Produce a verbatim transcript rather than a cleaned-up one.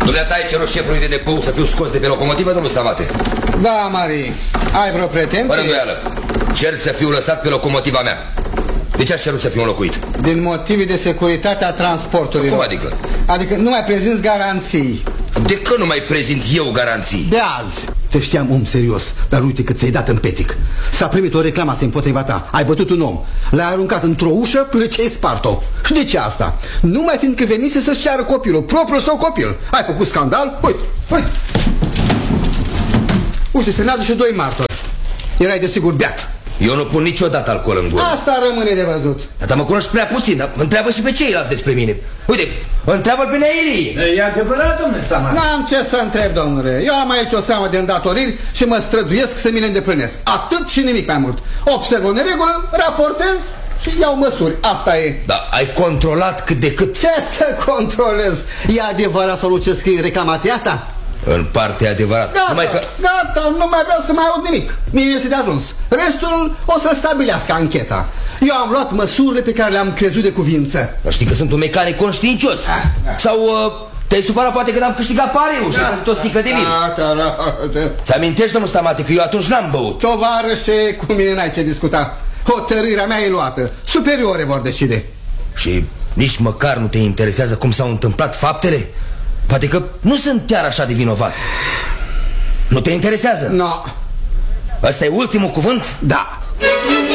Dumneata ai cerut șefului de depou să fiu scos de pe locomotivă, domnul Stamate? Da, Mari. Ai vreo pretenție? Fără îndoială. Cer să fiu lăsat pe locomotiva mea. De ce aș cerut să fiu înlocuit? Din motive de securitate a transporturilor. Cum adică? Adică nu mai prezinți garanții. De că nu mai prezint eu garanții? De azi. Te știam om serios, dar uite că ți-ai dat în petic. S-a primit o reclamație împotriva ta. Ai bătut un om, l-ai aruncat într-o ușă până ce ai spart-o. Și de ce asta? Numai fiindcă venise să-și ceară copilul, propriul său copil. Ai făcut scandal? Uite, uite. Uite, se nează și doi martori. Erai desigur beat. Eu nu pun niciodată alcool în gură. Asta rămâne de văzut. Dar mă cunoști prea puțin, dar întreabă și pe ceilalți despre mine. Uite, întreabă pe Neili. E adevărat, domnule Stamate? N-am ce să întreb, domnule. Eu am aici o seamă de îndatoriri și mă străduiesc să mi le îndeplinesc. Atât și nimic mai mult. Observ o neregulă, raportez și iau măsuri. Asta e. Dar ai controlat cât de cât? Ce să controlez? E adevărat sau nu ce scrie reclamația asta? În parte e adevărat. Gata, Numai că... gata, nu mai vreau să mai aud nimic. Mie este de ajuns. Restul o să stabilească ancheta. Eu am luat măsurile pe care le-am crezut de cuvință. Dar știi că sunt un mecanic conștiincios. Ah, da. Sau uh, te-ai supărat poate când am câștigat pariul și am tot sticlă de vin. Ți amintești, domnul Stamate, că eu atunci n-am băut. Tovarășe, cu mine n-ai ce discuta. Hotărârea mea e luată. Superiore vor decide. Și nici măcar nu te interesează cum s-au întâmplat faptele? Poate că nu sunt chiar așa de vinovat. Nu te interesează? Nu. No. Ăsta e ultimul cuvânt? Da.